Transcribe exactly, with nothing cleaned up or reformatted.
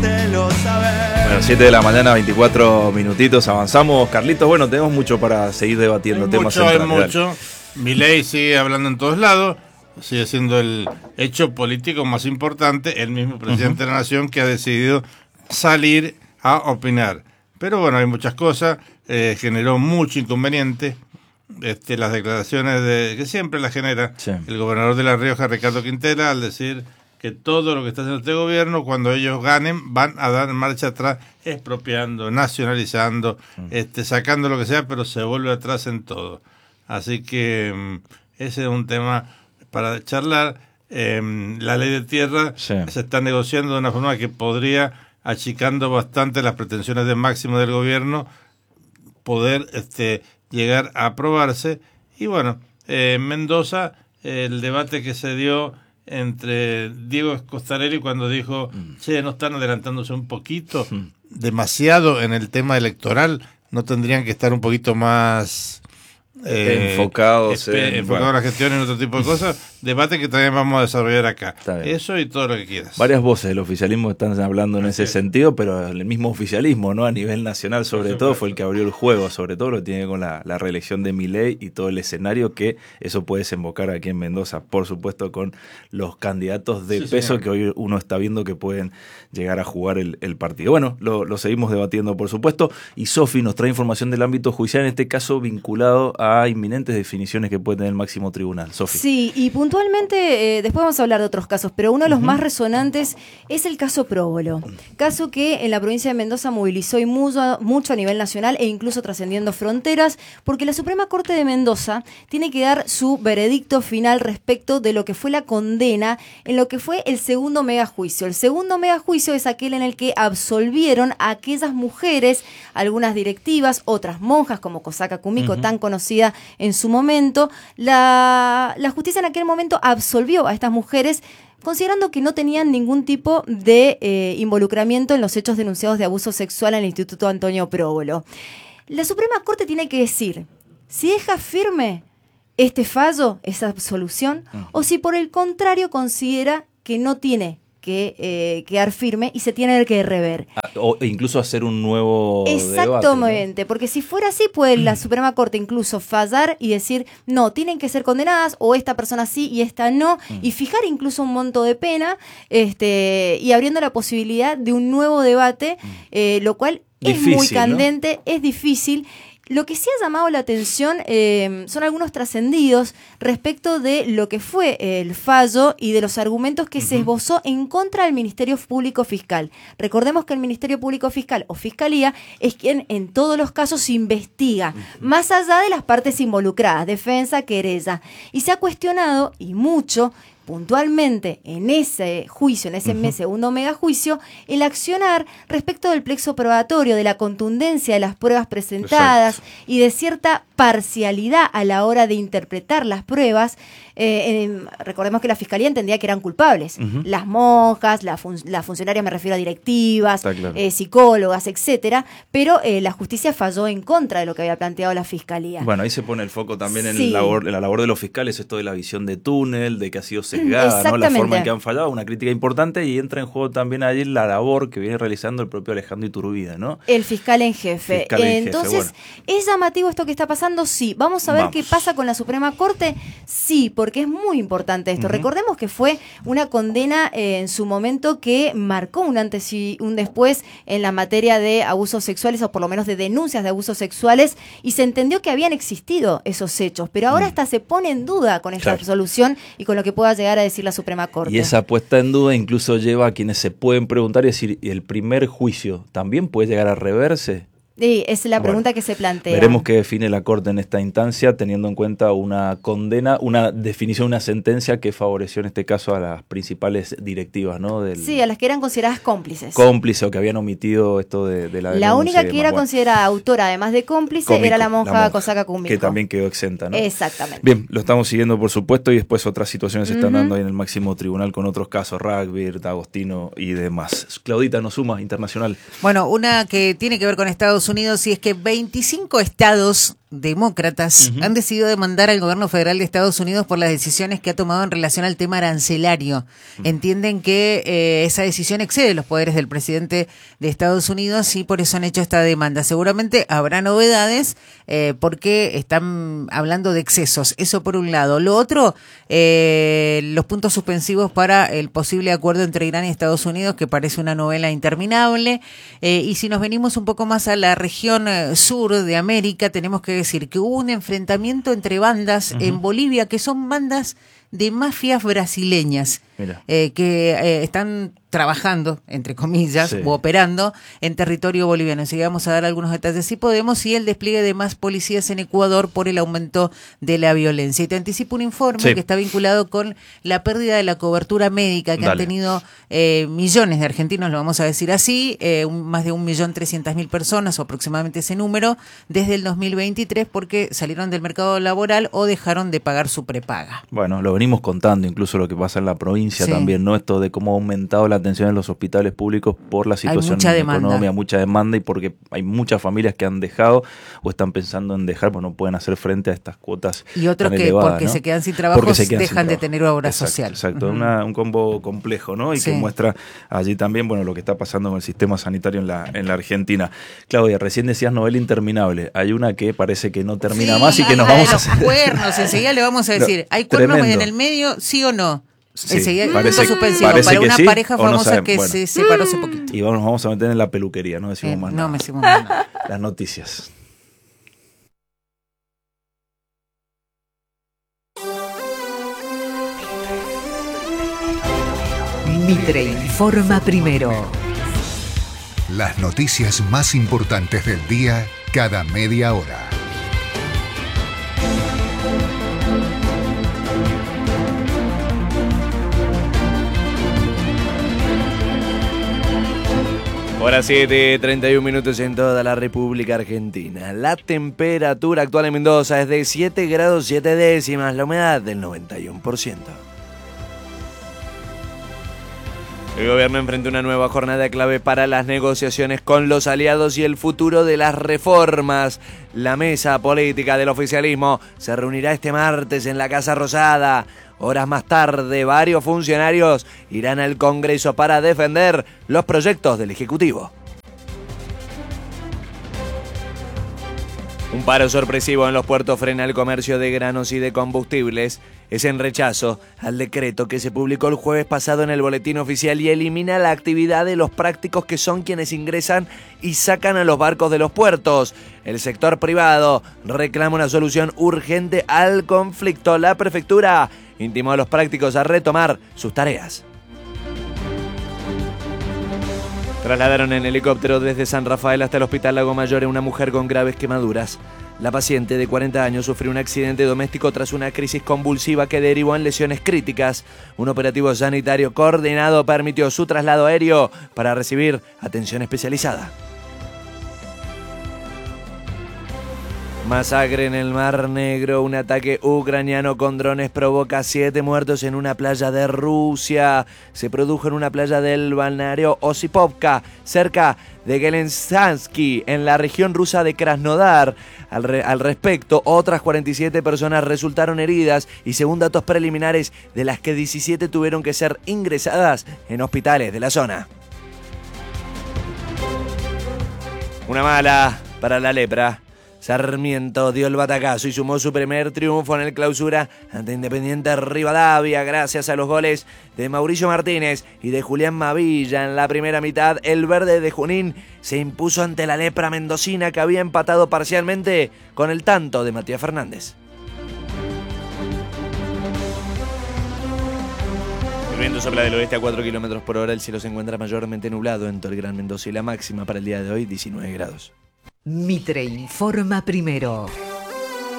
hacértelo saber. Bueno, siete de la mañana, veinticuatro minutitos, avanzamos. Carlitos, bueno, tenemos mucho para seguir debatiendo hay temas mucho, centrales. Hay mucho, Milei sigue hablando en todos lados, sigue siendo el hecho político más importante, el mismo presidente uh-huh. de la nación que ha decidido salir a opinar. Pero bueno, hay muchas cosas, eh, generó mucho inconveniente. Este, las declaraciones de que siempre las genera sí. el gobernador de La Rioja, Ricardo Quintela, al decir que todo lo que está haciendo este gobierno, cuando ellos ganen, van a dar marcha atrás, expropiando, nacionalizando, mm. este, sacando lo que sea, pero se vuelve atrás en todo. Así que ese es un tema para charlar. Eh, la ley de tierra sí. se está negociando de una forma que podría, achicando bastante las pretensiones de máximo del gobierno, poder este llegar a aprobarse. Y bueno, eh, Mendoza, eh, el debate que se dio entre Diego Costarelli cuando dijo, mm. che, no están adelantándose un poquito, mm. demasiado en el tema electoral, no tendrían que estar un poquito más eh, enfocados espe- en, enfocados bueno. en la gestión y en otro tipo de cosas. Debate que también vamos a desarrollar acá. Eso y todo lo que quieras. Varias voces del oficialismo están hablando en ese sentido, pero el mismo oficialismo, ¿no? A nivel nacional, sobre todo, fue el que abrió el juego, sobre todo lo tiene que ver con la, la reelección de Milei y todo el escenario que eso puede desembocar aquí en Mendoza, por supuesto, con los candidatos de sí, peso señor. que hoy uno está viendo que pueden llegar a jugar el, el partido. Bueno, lo, lo seguimos debatiendo, por supuesto, y Sofi nos trae información del ámbito judicial, en este caso vinculado a inminentes definiciones que puede tener el máximo tribunal. Sofi. Sí, y puntualmente Puntualmente, eh, después vamos a hablar de otros casos, pero uno de los uh-huh. más resonantes es el caso Próbolo, caso que en la provincia de Mendoza movilizó y mucho, mucho a nivel nacional e incluso trascendiendo fronteras, porque la Suprema Corte de Mendoza tiene que dar su veredicto final respecto de lo que fue la condena en lo que fue el segundo megajuicio. El segundo megajuicio es aquel en el que absolvieron a aquellas mujeres, algunas directivas, otras monjas como Cosaca Kumiko, uh-huh. tan conocida en su momento. La, la justicia en aquel momento absolvió a estas mujeres considerando que no tenían ningún tipo de eh, involucramiento en los hechos denunciados de abuso sexual en el Instituto Antonio Próbolo. La Suprema Corte tiene que decir si deja firme este fallo, esa absolución, uh-huh. o si por el contrario considera que no tiene que eh, quedar firme y se tiene que rever. Ah, o incluso hacer un nuevo Exactamente, debate, ¿no? Porque si fuera así, puede la Suprema Corte incluso fallar y decir, no, tienen que ser condenadas, o esta persona sí y esta no, mm. y fijar incluso un monto de pena, este, y abriendo la posibilidad de un nuevo debate, mm. eh, lo cual difícil, es muy candente, ¿no? Es difícil. Lo que sí ha llamado la atención eh, son algunos trascendidos respecto de lo que fue el fallo y de los argumentos que uh-huh. se esbozó en contra del Ministerio Público Fiscal. Recordemos que el Ministerio Público Fiscal o Fiscalía es quien en todos los casos investiga, uh-huh. más allá de las partes involucradas, defensa, querella. Y se ha cuestionado, y mucho, puntualmente en ese juicio, en ese uh-huh. segundo megajuicio, el accionar respecto del plexo probatorio, de la contundencia de las pruebas presentadas Exacto. y de cierta parcialidad a la hora de interpretar las pruebas. Eh, eh, recordemos que la Fiscalía entendía que eran culpables. Uh-huh. Las monjas, la fun- las funcionarias, me refiero a directivas, claro. eh, psicólogas, etcétera, pero eh, la justicia falló en contra de lo que había planteado la Fiscalía. Bueno, ahí se pone el foco también en, sí. el labor, en la labor de los fiscales, esto de la visión de túnel, de que ha sido sesgada, ¿no? La forma en que han fallado, una crítica importante, y entra en juego también allí la labor que viene realizando el propio Alejandro Iturbide, ¿no? El fiscal en jefe. Fiscal en Entonces, jefe, bueno. ¿es llamativo esto que está pasando? Sí. ¿Vamos a ver Vamos. qué pasa con la Suprema Corte? Sí, porque es muy importante esto. Uh-huh. Recordemos que fue una condena eh, en su momento que marcó un antes y un después en la materia de abusos sexuales, o por lo menos de denuncias de abusos sexuales, y se entendió que habían existido esos hechos, pero ahora uh-huh. hasta se pone en duda con esta claro. absolución y con lo que pueda llegar a decir la Suprema Corte. Y esa puesta en duda incluso lleva a quienes se pueden preguntar y decir, ¿el primer juicio también puede llegar a reverse? Sí, es la pregunta bueno, que se plantea. Veremos qué define la Corte en esta instancia, teniendo en cuenta una condena, una definición, una sentencia que favoreció en este caso a las principales directivas, ¿no? Del sí, a las que eran consideradas cómplices. Cómplices o que habían omitido esto de, de la denuncia. La única que demás. era Bueno, considerada autora, además de cómplice, Cómico, era la monja, la monja Cosaca Kumiko. Que también quedó exenta, ¿no? Exactamente. Bien, lo estamos siguiendo, por supuesto, y después otras situaciones se están uh-huh. dando ahí en el máximo tribunal con otros casos, Rugby, Agostino y demás. Claudita, nos suma internacional. Bueno, una que tiene que ver con Estados Unidos, y es que veinticinco estados demócratas uh-huh. han decidido demandar al gobierno federal de Estados Unidos por las decisiones que ha tomado en relación al tema arancelario. Uh-huh. Entienden que eh, esa decisión excede los poderes del presidente de Estados Unidos y por eso han hecho esta demanda. Seguramente habrá novedades eh, porque están hablando de excesos. Eso por un lado. Lo otro, eh, los puntos suspensivos para el posible acuerdo entre Irán y Estados Unidos, que parece una novela interminable. Eh, y si nos venimos un poco más a la región eh, sur de América, tenemos que decir que hubo un enfrentamiento entre bandas uh-huh. en Bolivia, que son bandas de mafias brasileñas, eh, que eh, están trabajando, entre comillas, sí. o operando en territorio boliviano. Así que vamos a dar algunos detalles si podemos, y el despliegue de más policías en Ecuador por el aumento de la violencia. Y te anticipo un informe sí. que está vinculado con la pérdida de la cobertura médica que Dale. han tenido eh, millones de argentinos, lo vamos a decir así, eh, un, más de un millón trescientas mil personas, o aproximadamente ese número, desde el dos mil veintitrés, porque salieron del mercado laboral o dejaron de pagar su prepaga. Bueno, lo venimos contando, incluso lo que pasa en la provincia sí. también, ¿no? Esto de cómo ha aumentado la atención en los hospitales públicos por la situación económica, mucha demanda, y porque hay muchas familias que han dejado o están pensando en dejar, pues no pueden hacer frente a estas cuotas. Y otros que elevadas, porque ¿no? se quedan sin trabajo dejan sin de trabajo. tener obra exacto, social. Exacto, uh-huh. Una, un combo complejo, ¿no? Y sí. que muestra allí también, bueno, lo que está pasando con el sistema sanitario en la, en la Argentina. Claudia, recién decías novela interminable. Hay una que parece que no termina sí, más y que nos vamos a hacer. Cuernos, enseguida le vamos a decir, no, ¿hay cuernos tremendo. en el medio, sí o no? Sí, Enseguida, parece, suspensivo parece para que una sí, pareja famosa no que bueno. se separó hace poquito. Y vamos, nos vamos a meter en la peluquería, no decimos eh, más no nada. No decimos nada. Las noticias. Mitre informa primero. Las noticias más importantes del día cada media hora. Hora siete, treinta y un minutos en toda la República Argentina. La temperatura actual en Mendoza es de siete grados siete décimas, la humedad del noventa y uno por ciento. El gobierno enfrenta una nueva jornada clave para las negociaciones con los aliados y el futuro de las reformas. La mesa política del oficialismo se reunirá este martes en la Casa Rosada. Horas más tarde, varios funcionarios irán al Congreso para defender los proyectos del Ejecutivo. Un paro sorpresivo en los puertos frena el comercio de granos y de combustibles. Es en rechazo al decreto que se publicó el jueves pasado en el Boletín Oficial y elimina la actividad de los prácticos, que son quienes ingresan y sacan a los barcos de los puertos. El sector privado reclama una solución urgente al conflicto. La prefectura intimó a los prácticos a retomar sus tareas. Trasladaron en helicóptero desde San Rafael hasta el Hospital Lago Mayor a una mujer con graves quemaduras. La paciente de cuarenta años sufrió un accidente doméstico tras una crisis convulsiva que derivó en lesiones críticas. Un operativo sanitario coordinado permitió su traslado aéreo para recibir atención especializada. Masacre en el Mar Negro. Un ataque ucraniano con drones provoca siete muertos en una playa de Rusia. Se produjo en una playa del balneario Osipovka, cerca de Gelensansky, en la región rusa de Krasnodar. Al, re- al respecto, otras cuarenta y siete personas resultaron heridas y, según datos preliminares, de las que diecisiete tuvieron que ser ingresadas en hospitales de la zona. Una mala para la lepra. Sarmiento dio el batacazo y sumó su primer triunfo en el Clausura ante Independiente Rivadavia. Gracias a los goles de Mauricio Martínez y de Julián Mavilla en la primera mitad, el verde de Junín se impuso ante la lepra mendocina, que había empatado parcialmente con el tanto de Matías Fernández. El viento sopla del oeste a cuatro kilómetros por hora. El cielo se encuentra mayormente nublado en todo el Gran Mendoza y la máxima para el día de hoy diecinueve grados. Mitre informa primero.